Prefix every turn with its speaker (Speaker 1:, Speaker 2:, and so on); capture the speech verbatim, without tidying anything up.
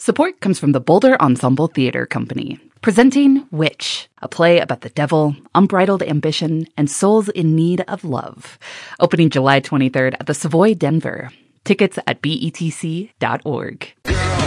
Speaker 1: Support comes from the Boulder Ensemble Theater Company, presenting Witch, a play about the devil, unbridled ambition, and souls in need of love. Opening July twenty-third at the Savoy Denver. Tickets at B E T C dot org.
Speaker 2: Girl,